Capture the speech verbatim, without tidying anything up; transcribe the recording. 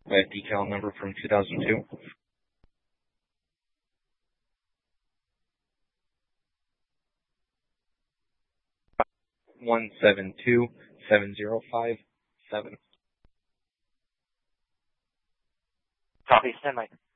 My decal number from two thousand two. One seven two seven zero five seven. Copy, stand by.